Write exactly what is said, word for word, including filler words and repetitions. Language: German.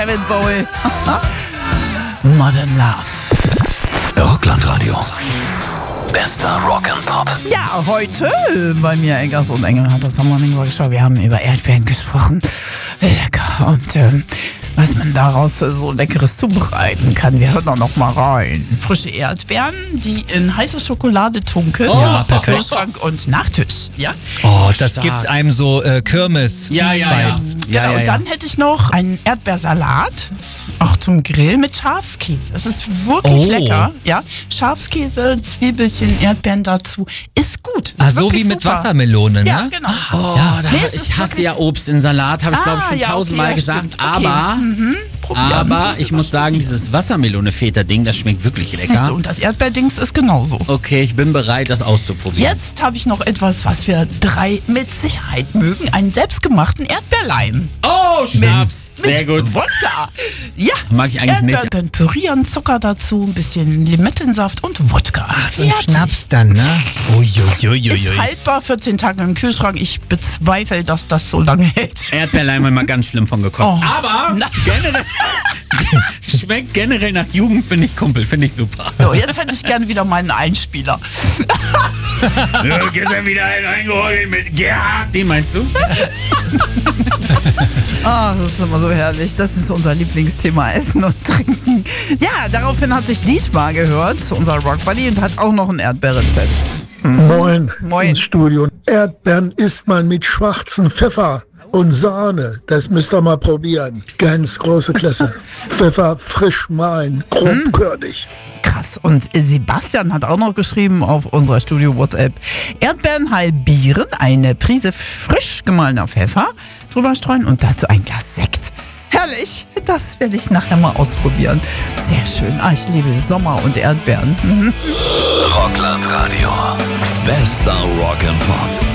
David Bowie. Modern Love. Rockland-Radio. Bester Rock and Pop. Ja, heute bei mir Eggers und Engel hat das Morning Rock Show. Wir haben über Erdbeeren gesprochen. Lecker. Und ähm, was man daraus so Leckeres zubereiten kann. Wir hören auch noch mal rein. Frische Erdbeeren, die in heiße Schokolade tunkeln. Oh, ja, perfekt. Kühlschrank und Nachtisch. Ja? Oh, das Stark. gibt einem so äh, Kirmes-Vibes. Ja, ja, ja. Genau, ja, ja. und dann hätte ich noch einen Erdbeersalat, auch zum Grill mit Schafskäse. Es ist wirklich Oh. lecker. Ja? Schafskäse, Zwiebelchen, Erdbeeren dazu. Ist gut. Ist Ah, so wirklich wie mit super. Wassermelone, Ja, ne? genau. Oh, da, Nee, es ich ist hasse wirklich- ja Obst in Salat, habe ich glaube ich Ah, schon ja, okay, tausendmal ja, gesagt. stimmt. Okay. Aber, Mhm. Probieren. aber ich muss sagen, dieses Wassermelone-Feta-Ding, das schmeckt wirklich lecker. So, und das Erdbeerdings ist genauso. Okay, ich bin bereit, das auszuprobieren. Jetzt habe ich noch etwas, was wir drei mit Sicherheit mögen. Einen selbstgemachten Erdbeerleim. Oh, Schnaps. Mit Sehr gut. Wodka. Ja. Mag ich eigentlich nicht. Erdbeeren pürieren, Zucker dazu, ein bisschen Limettensaft und Wodka. Ach, So ein Schnaps dann, ne? Ist Uiuiuiui. haltbar, vierzehn Tage im Kühlschrank. Ich bezweifle, dass das so lange hält. Erdbeerleim immer ganz schlimm von gekotzt. Oh. Aber Na. generell, schmeckt generell nach Jugend, bin ich Kumpel, finde ich super. So, jetzt hätte ich gerne wieder meinen Einspieler. Ja, gestern wieder einen eingeholt mit Gerhard. Den meinst du? Ah, das ist immer so herrlich. Das ist unser Lieblingsthema, Essen und Trinken. Ja, daraufhin hat sich Dietmar gehört, unser Rockbuddy, und hat auch noch ein Erdbeerrezept. Moin, Moin. ins Studio. Erdbeeren isst man mit schwarzem Pfeffer und Sahne. Das müsst ihr mal probieren. Ganz große Klasse. Pfeffer frisch mahlen, grobkörnig. Krass. Und Sebastian hat auch noch geschrieben auf unserer Studio-WhatsApp: Erdbeeren halbieren, eine Prise frisch gemahlener Pfeffer drüber streuen und dazu ein Glas Sekt. Herrlich. Das werde ich nachher mal ausprobieren. Sehr schön. Ah, ich liebe Sommer und Erdbeeren. Mhm. Rockland-Radio. Bester Rock and Pop.